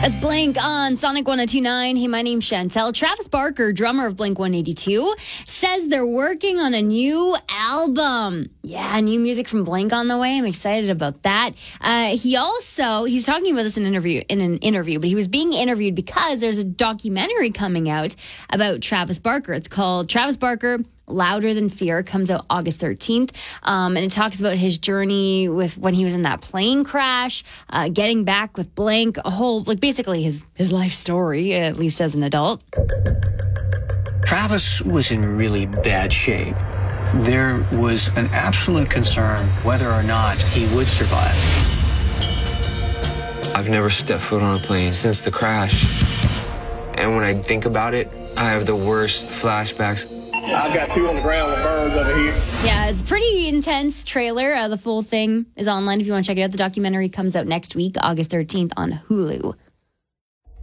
That's Blink on Sonic 102.9. Hey, my name's Chantel. Travis Barker, drummer of Blink 182, says they're working on a new album. Yeah, new music from Blink on the way. I'm excited about that. He's talking about this in an interview, but he was being interviewed because there's a documentary coming out about Travis Barker. It's called Travis Barker Louder Than Fear. Comes out August 13th. And it talks about his journey with when he was in that plane crash, getting back with Blink, a whole, basically his life story, at least as an adult. Travis was in really bad shape. There was an absolute concern whether or not he would survive. I've never stepped foot on a plane since the crash. And when I think about it, I have the worst flashbacks. I've got two on the ground with burns over here. Yeah, it's a pretty intense trailer. The full thing is online if you want to check it out. The documentary comes out next week, August 13th on Hulu.